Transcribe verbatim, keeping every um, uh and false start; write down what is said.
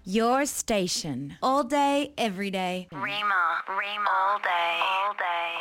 Your station. All day, every day. Rima, Rima, all day, all day.